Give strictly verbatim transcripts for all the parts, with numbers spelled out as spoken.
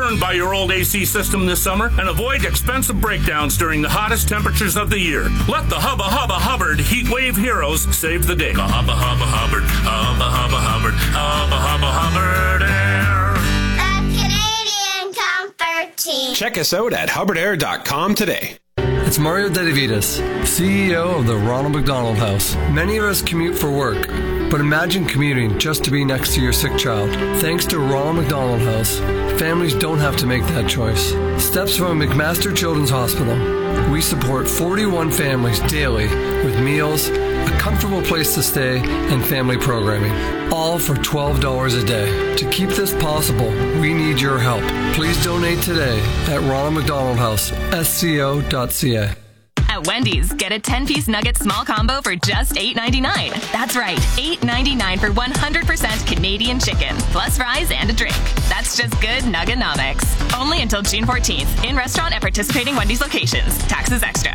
burned by your old A C system this summer and avoid expensive breakdowns during the hottest temperatures of the year. Let the Hubba Hubba Hubbard Heat Wave Heroes save the day. Hubba Hubba Hubbard, Hubba Hubba Hubbard, Hubba Hubba Hubbard Air. The Canadian Comfort Team. Check us out at hubbard air dot com today. It's Mario Dedivitas, C E O of the Ronald McDonald House. Many of us commute for work, but imagine commuting just to be next to your sick child. Thanks to Ronald McDonald House, families don't have to make that choice. Steps from McMaster Children's Hospital. We support forty-one families daily with meals, a comfortable place to stay, and family programming, all for twelve dollars a day. To keep this possible, we need your help. Please donate today at Ronald McDonald House, S C O dot C A. At Wendy's, get a ten-piece nugget small combo for just eight ninety-nine. That's right, eight ninety-nine for one hundred percent Canadian chicken, plus fries and a drink. That's just good Nuggenomics. Only until June fourteenth. In restaurant at participating Wendy's locations. Taxes extra.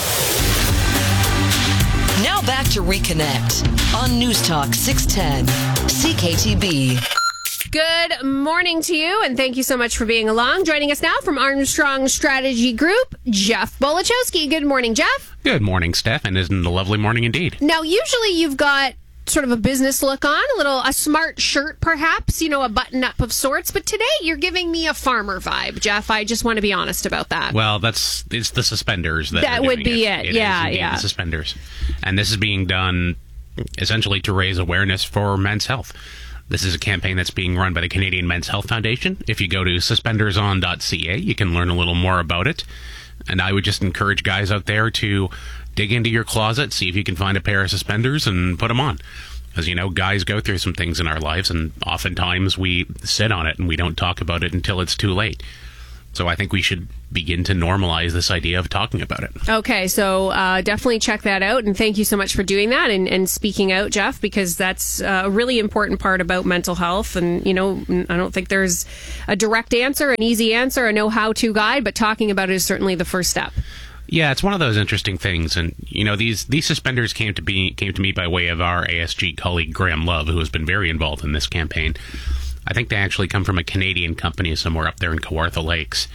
Now back to Reconnect on News Talk six ten C K T B. Good morning to you, and thank you so much for being along. Joining us now from Armstrong Strategy Group, Jeff Bolachowski. Good morning, Jeff. Good morning, Steph, and isn't it a lovely morning indeed? Now, usually you've got sort of a business look on, a little a smart shirt, perhaps, you know, a button-up of sorts, but today you're giving me a farmer vibe, Jeff. I just want to be honest about that. Well, that's it's the suspenders that That would be it. it. it yeah, is yeah. The suspenders. And this is being done essentially to raise awareness for men's health. This is a campaign that's being run by the Canadian Men's Health Foundation. If you go to suspenders on dot c a, you can learn a little more about it. And I would just encourage guys out there to dig into your closet, see if you can find a pair of suspenders and put them on. Because, you know, guys go through some things in our lives, and oftentimes we sit on it and we don't talk about it until it's too late. So I think we should begin to normalize this idea of talking about it. Okay, so uh, definitely check that out, and thank you so much for doing that and, and speaking out, Jeff, because that's a really important part about mental health. And, you know, I don't think there's a direct answer, an easy answer, a know-how-to guide, but talking about it is certainly the first step. Yeah, it's one of those interesting things, and you know these these suspenders came to be came to me by way of our A S G colleague Graham Love, who has been very involved in this campaign. I think they actually come from a Canadian company somewhere up there in Kawartha Lakes.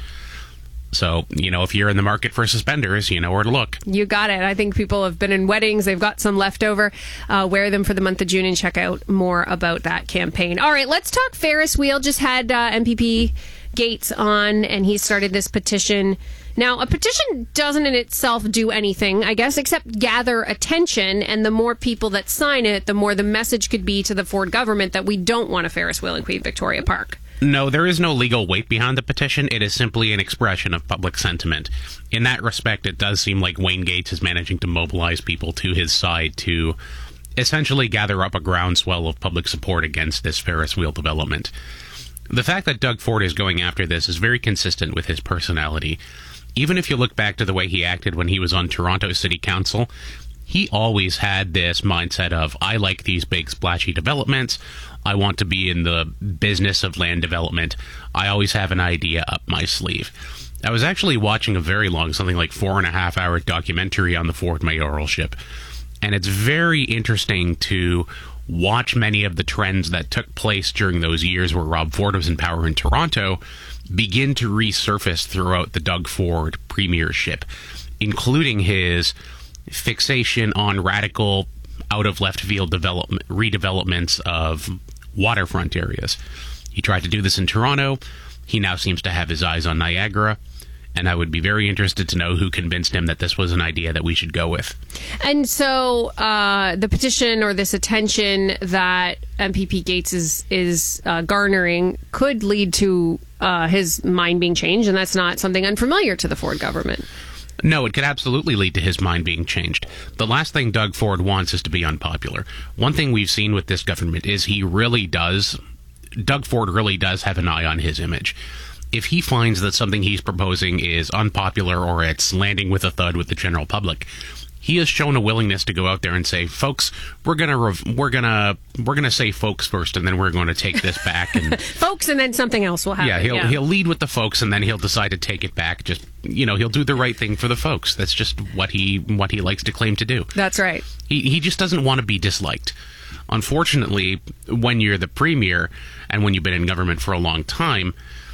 So, you know, if you're in the market for suspenders, you know where to look. You got it. I think people have been in weddings. They've got some left over. Uh, wear them for the month of June and check out more about that campaign. All right, let's talk Ferris wheel. Just had uh, M P P Gates on, and he started this petition. Now, a petition doesn't in itself do anything, I guess, except gather attention. And the more people that sign it, the more the message could be to the Ford government that we don't want a Ferris wheel in Queen Victoria Park. No, there is no legal weight behind the petition. It is simply an expression of public sentiment. In that respect, it does seem like Wayne Gates is managing to mobilize people to his side to essentially gather up a groundswell of public support against this Ferris wheel development. The fact that Doug Ford is going after this is very consistent with his personality. Even if you look back to the way he acted when he was on Toronto City Council, he always had this mindset of, I like these big splashy developments. I want to be in the business of land development. I always have an idea up my sleeve. I was actually watching a very long, something like four and a half hour documentary on the Ford mayoralship. And it's very interesting to watch many of the trends that took place during those years where Rob Ford was in power in Toronto begin to resurface throughout the Doug Ford premiership, including his fixation on radical, out-of-left-field development, redevelopments of waterfront areas. He tried to do this in Toronto. He now seems to have his eyes on Niagara. And I would be very interested to know who convinced him that this was an idea that we should go with. And so uh, the petition or this attention that M P P Gates is, is uh, garnering could lead to uh, his mind being changed, and that's not something unfamiliar to the Ford government. No, it could absolutely lead to his mind being changed. The last thing Doug Ford wants is to be unpopular. One thing we've seen with this government is he really does, Doug Ford really does have an eye on his image. If he finds that something he's proposing is unpopular or it's landing with a thud with the general public, he has shown a willingness to go out there and say, "Folks, we're gonna rev- we're gonna we're gonna say folks first, and then we're going to take this back." And folks, and then something else will happen. Yeah, he'll yeah. he'll lead with the folks, and then he'll decide to take it back. Just you know, he'll do the right thing for the folks. That's just what he what he likes to claim to do. That's right. He he just doesn't want to be disliked. Unfortunately, when you're the premier and when you've been in government for a long time,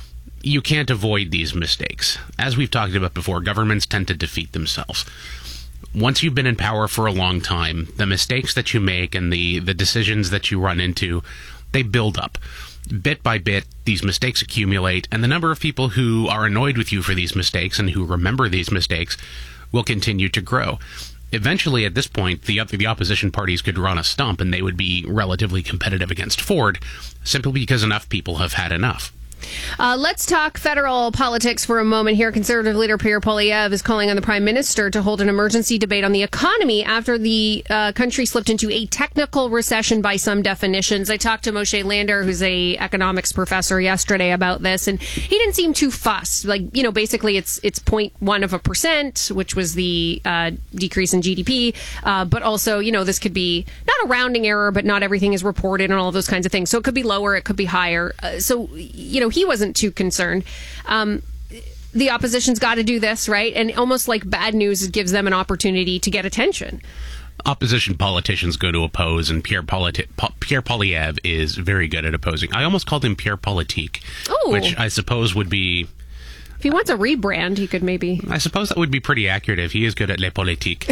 you can't avoid these mistakes. As we've talked about before, governments tend to defeat themselves. Once you've been in power for a long time, the mistakes that you make and the, the decisions that you run into, they build up. Bit by bit, these mistakes accumulate, and the number of people who are annoyed with you for these mistakes and who remember these mistakes will continue to grow. Eventually, at this point, the the opposition parties could run a stump and they would be relatively competitive against Ford, simply because enough people have had enough. Uh, let's talk federal politics for a moment here. Conservative leader Pierre Poilievre is calling on the Prime Minister to hold an emergency debate on the economy after the uh, country slipped into a technical recession by some definitions. I talked to Moshe Lander, who's a economics professor, yesterday about this, and he didn't seem too fussed. Like, you know, basically it's it's zero point one of a percent, which was the uh, decrease in G D P, uh, but also, you know, this could be not a rounding error, but not everything is reported and all of those kinds of things. So it could be lower, it could be higher. Uh, so, you know, he wasn't too concerned. Um, the opposition's got to do this, right? And almost like bad news gives them an opportunity to get attention. Opposition politicians go to oppose, and Pierre, Politi- po- Pierre Poilievre is very good at opposing. I almost called him Pierre Politique, Ooh. which I suppose would be... If he wants a rebrand, he could maybe... I suppose that would be pretty accurate if he is good at les politiques.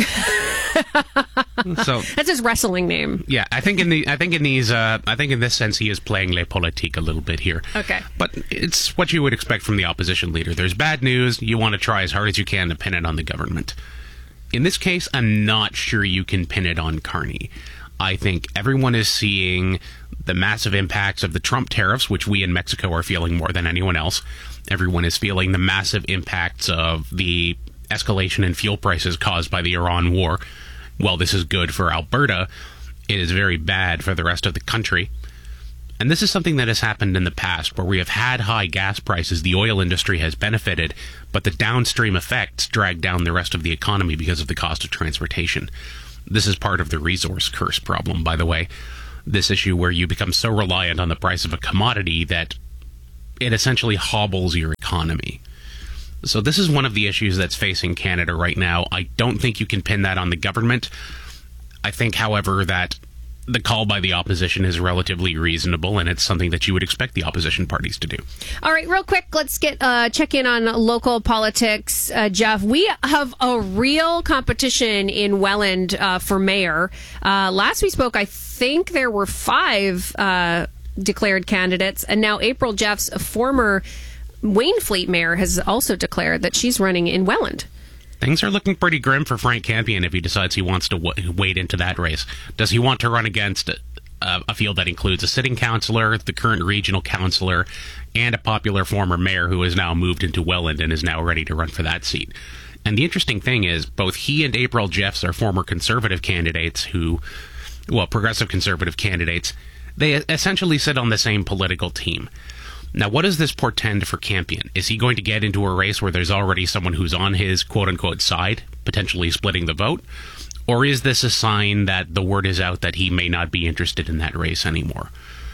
So that's his wrestling name. Yeah, I think in the I think in these uh, I think in this sense he is playing les politiques a little bit here. Okay, but it's what you would expect from the opposition leader. There's bad news. You want to try as hard as you can to pin it on the government. In this case, I'm not sure you can pin it on Carney. I think everyone is seeing the massive impacts of the Trump tariffs, which we in Mexico are feeling more than anyone else. Everyone is feeling the massive impacts of the escalation in fuel prices caused by the Iran war. Well, this is good for Alberta. It is very bad for the rest of the country. And this is something that has happened in the past, where we have had high gas prices, the oil industry has benefited, but the downstream effects drag down the rest of the economy because of the cost of transportation. This is part of the resource curse problem, by the way. This issue where you become so reliant on the price of a commodity that it essentially hobbles your economy. So this is one of the issues that's facing Canada right now. I don't think you can pin that on the government. I think, however, that the call by the opposition is relatively reasonable, and it's something that you would expect the opposition parties to do. All right, real quick, let's get uh, check in on local politics. Uh, Jeff, we have a real competition in Welland uh, for mayor. Uh, last we spoke, I think there were five uh, declared candidates, and now April Jeffs, a former Wainfleet mayor, has also declared that she's running in Welland. Things are looking pretty grim for Frank Campion if he decides he wants to w- wade into that race. Does he want to run against a, a field that includes a sitting councillor, the current regional councillor, and a popular former mayor who has now moved into Welland and is now ready to run for that seat? And the interesting thing is, both he and April Jeffs are former conservative candidates who, well, progressive conservative candidates. They essentially sit on the same political team. Now, what does this portend for Campion? Is he going to get into a race where there's already someone who's on his quote-unquote side, potentially splitting the vote? Or is this a sign that the word is out that he may not be interested in that race anymore?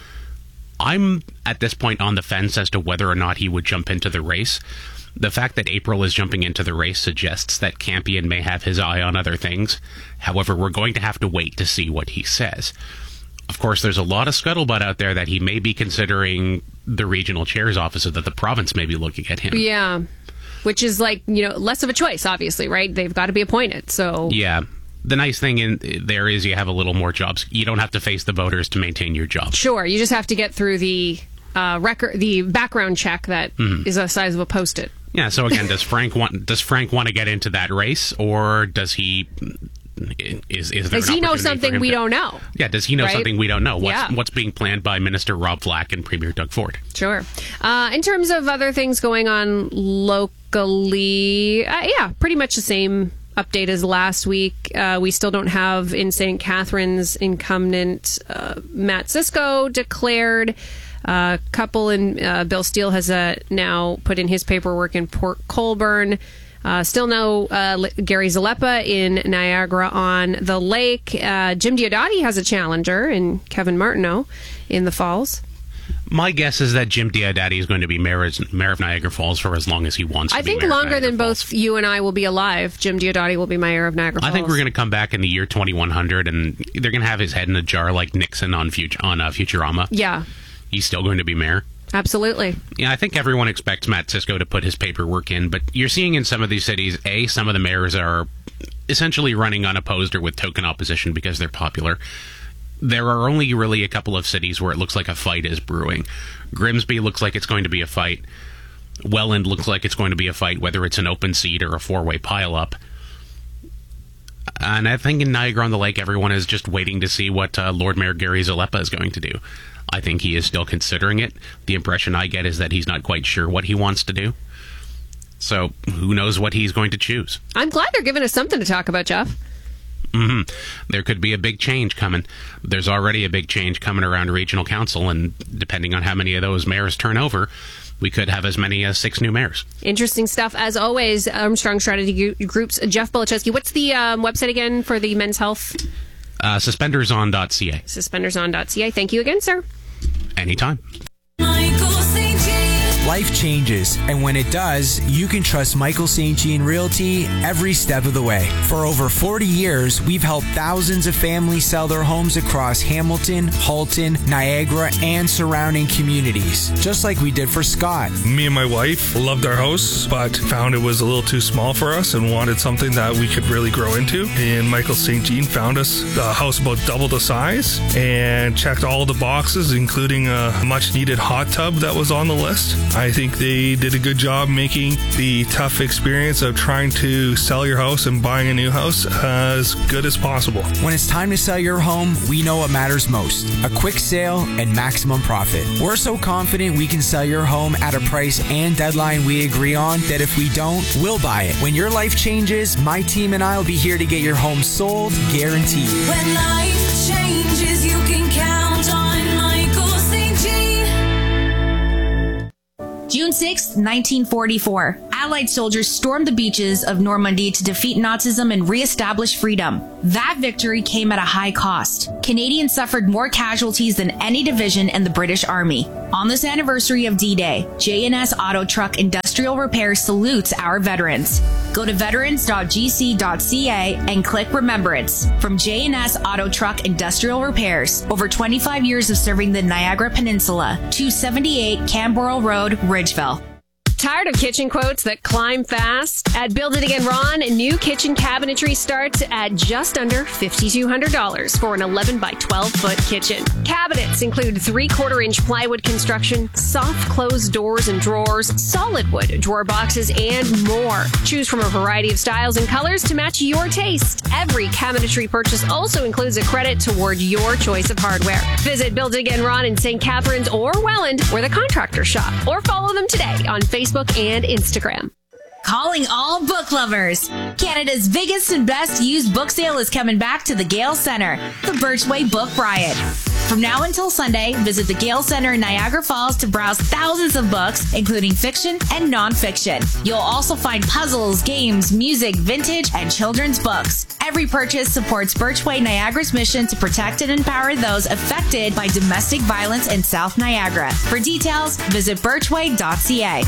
I'm, at this point, on the fence as to whether or not he would jump into the race. The fact that April is jumping into the race suggests that Campion may have his eye on other things. However, we're going to have to wait to see what he says. Of course, there's a lot of scuttlebutt out there that he may be considering the regional chair's office, or that the province may be looking at him. Yeah, which is like, you know, less of a choice, obviously, right? They've got to be appointed, so... Yeah. The nice thing in there is you have a little more jobs. You don't have to face the voters to maintain your job. Sure, you just have to get through the uh, record, the background check that mm-hmm. is the size of a Post-it. Yeah, so again, does Frank want does Frank want to get into that race, or does he... Is, is there does he know something we to, don't know? Yeah, does he know right? something we don't know? What's, yeah. what's being planned by Minister Rob Flack and Premier Doug Ford? Sure. Uh, in terms of other things going on locally, uh, yeah, pretty much the same update as last week. Uh, we still don't have in Saint Catharines incumbent uh, Matt Cisco declared. A uh, couple in uh, Bill Steele has uh, now put in his paperwork in Port Colborne. Uh, still no uh, Gary Zalepa in Niagara-on-the-Lake. Uh, Jim Diodati has a challenger in Kevin Martineau in the Falls. My guess is that Jim Diodati is going to be mayor, mayor of Niagara Falls for as long as he wants to I be think mayor longer of Niagara than Falls. Both you and I will be alive, Jim Diodati will be mayor of Niagara Falls. I think we're going to come back in the year twenty-one hundred, and they're going to have his head in a jar like Nixon on, Fut- on uh, Futurama. Yeah. He's still going to be mayor. Absolutely. Yeah, I think everyone expects Matt Cisco to put his paperwork in, but you're seeing in some of these cities, A, some of the mayors are essentially running unopposed or with token opposition because they're popular. There are only really a couple of cities where it looks like a fight is brewing. Grimsby looks like it's going to be a fight. Welland looks like it's going to be a fight, whether it's an open seat or a four-way pile-up. And I think in Niagara-on-the-Lake, everyone is just waiting to see what uh, Lord Mayor Gary Zalepa is going to do. I think he is still considering it. The impression I get is that he's not quite sure what he wants to do. So who knows what he's going to choose. I'm glad they're giving us something to talk about, Jeff. Mm-hmm. There could be a big change coming. There's already a big change coming around regional council, and depending on how many of those mayors turn over, we could have as many as six new mayors. Interesting stuff. As always, Armstrong Strategy Group's Jeff Belichewski. What's the um, website again for the men's health? Uh, suspenders on dot c a. suspenders on dot c a. Thank you again, sir. Anytime. Life changes, and when it does, you can trust Michael Saint Jean Realty every step of the way. For over forty years, we've helped thousands of families sell their homes across Hamilton, Halton, Niagara, and surrounding communities, just like we did for Scott. Me and my wife loved our house, but found it was a little too small for us and wanted something that we could really grow into. And Michael Saint Jean found us a house about double the size and checked all the boxes, including a much-needed hot tub that was on the list. I think they did a good job making the tough experience of trying to sell your house and buying a new house as good as possible. When it's time to sell your home, we know what matters most: a quick sale and maximum profit. We're so confident we can sell your home at a price and deadline we agree on that if we don't, we'll buy it. When your life changes, my team and I will be here to get your home sold, guaranteed. When life changes, you can count on Michael Saint Jean. June sixth, nineteen forty-four. Allied soldiers stormed the beaches of Normandy to defeat Nazism and reestablish freedom. That victory came at a high cost. Canadians suffered more casualties than any division in the British Army. On this anniversary of D-Day, J N S Auto Truck Industrial Repair salutes our veterans. Go to veterans dot g c dot c a and click Remembrance. From J N S Auto Truck Industrial Repairs, over twenty-five years of serving the Niagara Peninsula, two seventy-eight Canberra Road, Ridgeville. Tired of kitchen quotes that climb fast? At Build It Again Ron, new kitchen cabinetry starts at just under five thousand two hundred dollars for an eleven by twelve foot kitchen. Cabinets include three-quarter inch plywood construction, soft closed doors and drawers, solid wood drawer boxes, and more. Choose from a variety of styles and colors to match your taste. Every cabinetry purchase also includes a credit toward your choice of hardware. Visit Build It Again Ron in Saint Catharines or Welland, where the contractors shop, or follow them today on Facebook and Instagram. Calling all book lovers. Canada's biggest and best used book sale is coming back to the Gale Centre, the Birchway Book Riot. From now until Sunday, visit the Gale Centre in Niagara Falls to browse thousands of books, including fiction and nonfiction. You'll also find puzzles, games, music, vintage, and children's books. Every purchase supports Birchway Niagara's mission to protect and empower those affected by domestic violence in South Niagara. For details, visit birchway dot c a.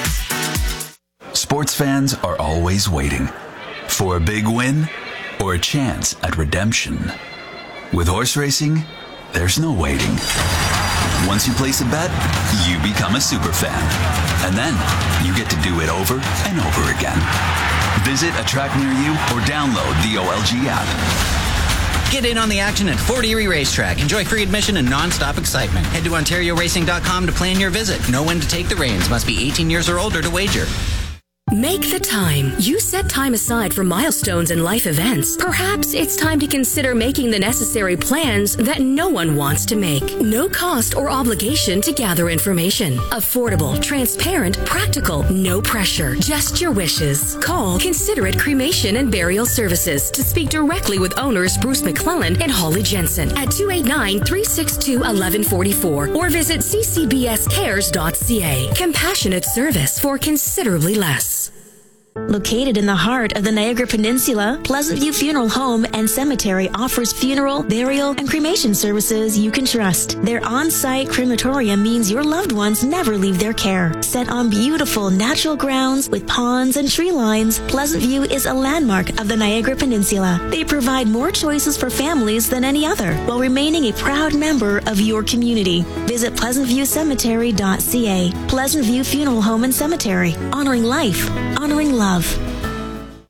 Sports fans are always waiting for a big win or a chance at redemption. With horse racing, there's no waiting. Once you place a bet, you become a super fan. And then you get to do it over and over again. Visit a track near you or download the O L G app. Get in on the action at Fort Erie Racetrack. Enjoy free admission and non-stop excitement. Head to ontario racing dot com to plan your visit. Know when to take the reins. Must be eighteen years or older to wager. Make the time. You set time aside for milestones and life events. Perhaps it's time to consider making the necessary plans that no one wants to make. No cost or obligation to gather information. Affordable, transparent, practical, no pressure. Just your wishes. Call Considerate Cremation and Burial Services to speak directly with owners Bruce McClellan and Holly Jensen at two eight nine, three six two, one one four four or visit c c b s cares dot c a. Compassionate service for considerably less. Located in the heart of the Niagara Peninsula, Pleasant View Funeral Home and Cemetery offers funeral, burial, and cremation services you can trust. Their on-site crematorium means your loved ones never leave their care. set on beautiful natural grounds with ponds and tree lines, Pleasant View is a landmark of the Niagara Peninsula. They provide more choices for families than any other, while remaining a proud member of your community. Visit pleasant view cemetery dot c a. Pleasant View Funeral Home and Cemetery. Honoring life, honoring love.